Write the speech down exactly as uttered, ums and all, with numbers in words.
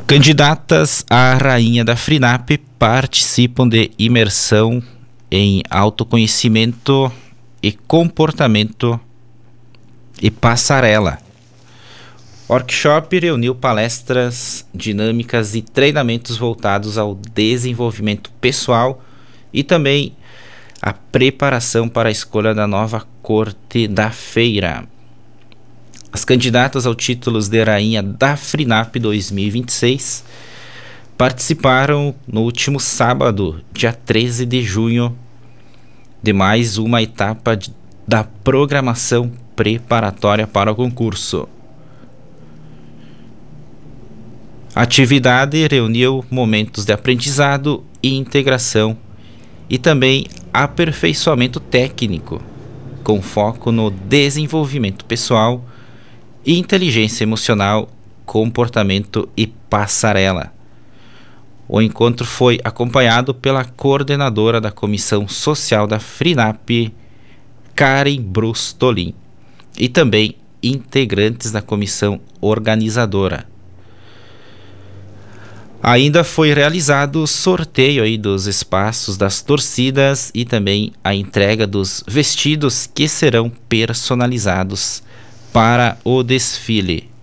Candidatas à Rainha da FRINAP participam de imersão em autoconhecimento e comportamento e passarela. Workshop reuniu palestras dinâmicas e treinamentos voltados ao desenvolvimento pessoal e também a preparação para a escolha da nova corte da feira. As candidatas ao título de Rainha da FRINAP dois mil e vinte e seis participaram no último sábado, dia treze de junho, de mais uma etapa de, da programação preparatória para o concurso. A atividade reuniu momentos de aprendizado e integração e também aperfeiçoamento técnico, com foco no desenvolvimento pessoal, inteligência emocional, comportamento e passarela. O encontro foi acompanhado pela coordenadora da Comissão Social da FRINAP, Karen Brustolin, e também integrantes da comissão organizadora. Ainda foi realizado o sorteio aí dos espaços das torcidas e também a entrega dos vestidos que serão personalizados para o desfile.